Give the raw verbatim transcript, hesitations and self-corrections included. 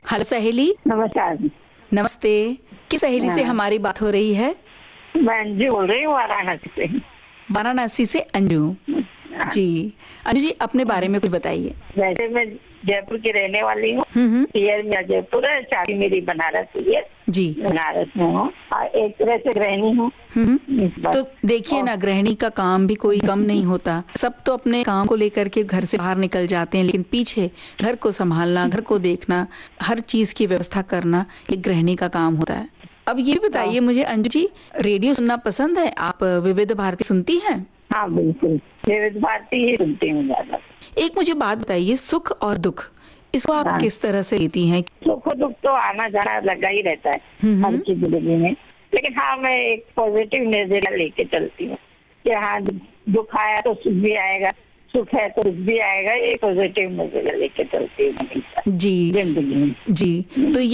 Hello सहेली। नमस्कार। नमस्ते। किस सहेली से हाँ। हमारी बात हो रही है? मैं अंजू बोल रही हूँ वाराणसी से। वाराणसी से अंजू हाँ। जी। अंजू जी, अपने बारे में कुछ बताइए। वैसे मैं जयपुर की रहने वाली हूँ। हम्म हम्म, पियर मेरा जयपुर है, शादी मेरी बनारस हुई है। जी। बनारस में हूँ और एक तरह से गृहिणी हूँ। हम्म इस बार तो देखिए ना, गृहिणी का काम भी कोई कम नहीं होता। सब तो अपने काम को लेकर के घर से बाहर निकल जाते हैं, लेकिन पीछे घर को संभालना, घर को देखना, हर चीज की व्यवस्था करना, ये गृहिणी का काम होता है। अब ये बताइए मुझे अंजू जी, रेडियो सुनना पसंद है? आप विविध भारती सुनती हैं? हाँ बिल्कुल, विविध भारती ही सुनती हूँ ज्यादा। एक मुझे बात बताइए, सुख और दुख इसको आप हाँ। किस तरह से लेती हैं? सुख दुख तो आना जाना लगा ही रहता है हम्म हर हम्म, की जिंदगी में, लेकिन हाँ मैं एक पॉजिटिव नजरिया लेके चलती हूँ कि हाँ दुख आया तो सुख भी आएगा, सुख है तो दुख भी आएगा। ये पॉजिटिव नजरिया लेके चलती हूँ हमेशा जी जिंदगी में। जी। तो